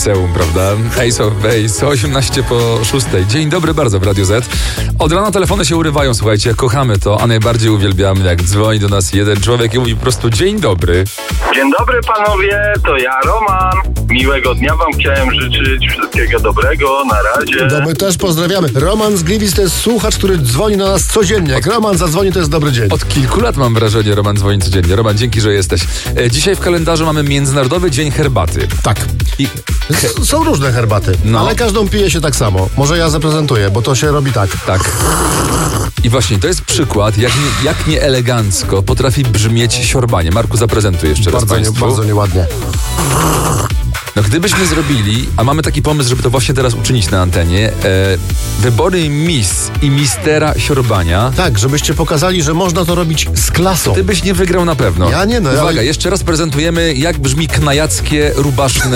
liceum, prawda? Ace of Base, 18 po 6. Dzień dobry bardzo w Radio Z. Od rana telefony się urywają, słuchajcie, kochamy to, a najbardziej uwielbiamy, jak dzwoni do nas jeden człowiek i mówi po prostu dzień dobry. Dzień dobry panowie, to ja Roman. Miłego dnia wam chciałem życzyć, wszystkiego dobrego, na razie. No my też pozdrawiamy. Roman z Gliwic to jest słuchacz, który dzwoni do nas codziennie. Jak Roman zadzwoni, to jest dobry dzień. Od kilku lat mam wrażenie, Roman dzwoni codziennie. Roman, dzięki, że jesteś. Dzisiaj w kalendarzu mamy Międzynarodowy Dzień Herbaty. Tak. I Są różne herbaty, ale każdą pije się tak samo. Może ja zaprezentuję, bo to się robi tak. tak. I właśnie, to jest przykład, jak nieelegancko potrafi brzmieć siorbanie. Marku, zaprezentuj jeszcze raz państwu. Bardzo nieładnie. No gdybyśmy zrobili, a mamy taki pomysł, żeby to właśnie teraz uczynić na antenie, wybory Miss i Mistera siorbania. Tak, żebyście pokazali, że można to robić z klasą. Ty byś nie wygrał na pewno. Ja nie, no. Uwaga, jeszcze raz prezentujemy, jak brzmi knajackie, rubaszne